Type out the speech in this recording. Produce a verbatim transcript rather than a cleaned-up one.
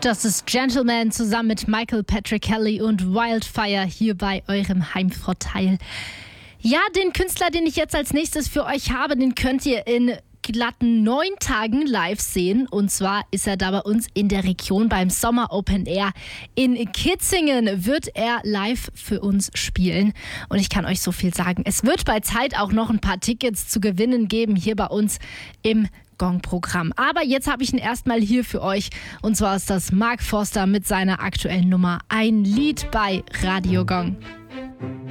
Das ist Gentleman zusammen mit Michael Patrick Kelly und Wildfire hier bei eurem Heimvorteil. Ja, den Künstler, den ich jetzt als nächstes für euch habe, den könnt ihr in glatten neun Tagen live sehen. Und zwar ist er da bei uns in der Region beim Sommer Open Air. In Kitzingen wird er live für uns spielen. Und ich kann euch so viel sagen, es wird bei Zeit auch noch ein paar Tickets zu gewinnen geben hier bei uns im Gong-Programm. Aber jetzt habe ich ihn erstmal hier für euch. Und zwar ist das Mark Forster mit seiner aktuellen Nummer Ein Lied bei Radio Gong.